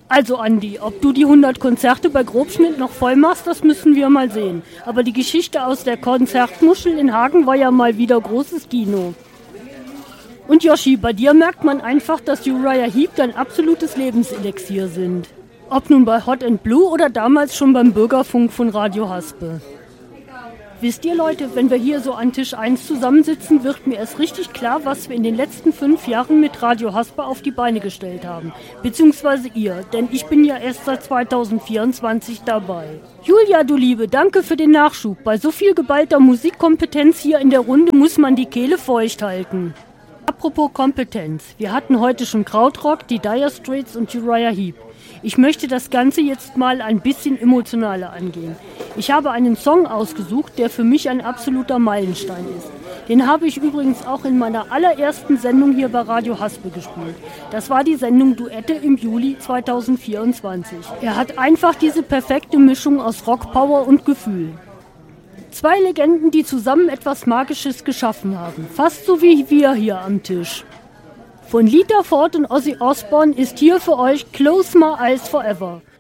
Also Andi, ob du die 100 Konzerte bei Grobschnitt noch voll machst, das müssen wir mal sehen. Aber die Geschichte aus der Konzertmuschel in Hagen war ja mal wieder großes Kino. Und Yoshi, bei dir merkt man einfach, dass Uriah Heep dein absolutes Lebenselixier sind. Ob nun bei Hot and Blue oder damals schon beim Bürgerfunk von Radio Haspe. Wisst ihr Leute, wenn wir hier so an Tisch 1 zusammensitzen, wird mir erst richtig klar, was wir in den letzten 5 Jahren mit Radio Haspe auf die Beine gestellt haben. Beziehungsweise ihr, denn ich bin ja erst seit 2024 dabei. Julia, du Liebe, danke für den Nachschub. Bei so viel geballter Musikkompetenz hier in der Runde muss man die Kehle feucht halten. Apropos Kompetenz, wir hatten heute schon Krautrock, die Dire Straits und Uriah Heep. Ich möchte das Ganze jetzt mal ein bisschen emotionaler angehen. Ich habe einen Song ausgesucht, der für mich ein absoluter Meilenstein ist. Den habe ich übrigens auch in meiner allerersten Sendung hier bei Radio Haspe gespielt. Das war die Sendung Duette im Juli 2024. Er hat einfach diese perfekte Mischung aus Rockpower und Gefühl. 2 Legenden, die zusammen etwas Magisches geschaffen haben. Fast so wie wir hier am Tisch. Von Lita Ford und Ozzy Osbourne ist hier für euch Close My Eyes Forever.